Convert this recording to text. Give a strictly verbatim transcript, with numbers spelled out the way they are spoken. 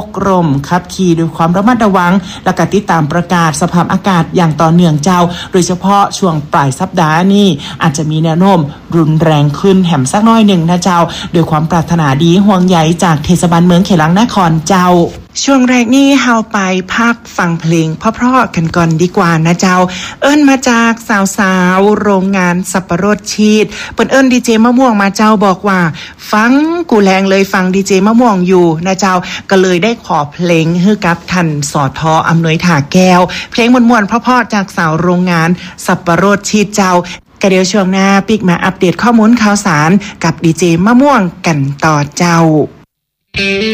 รมขับขี่ด้วยความระมัดระวังและก็ติดตามประกาศสภาพอากาศอย่างต่อเนื่องเจ้าโดยเฉพาะช่วงปลายสัปดาห์นี้อาจจะมีแนวโน้มรุนแรงขึ้นแหมสักน้อยหนึ่งนะเจ้าโดยความปรารถนาดีห่วงใยจากเทศบาลเมืองเขลังนครเจ้าช่วงแรกนี้เฮาไปพักฟังเพลงเพราะๆกันก่อนดีกว่านะเจ้าเอิ้นมาจากสาวๆโรงงานสับปะรดชีดเปิ้นเอิ้นดีเจมะม่วงมาเจ้าบอกว่าฟังกูแรงเลยฟังดีเจมะม่วงอยู่นะเจ้าก็เลยได้ขอเพลงให้กับท่านสอทออำนวยถาแก้วเพลงม่วนๆเพราะๆจากสาวโรงงานสับปะรดชีดเจ้ากะเดี๋ยวช่วงหน้าปิกมาอัปเดตข้อมูลข่าวสารกับดีเจมะม่วงกันต่อเจ้า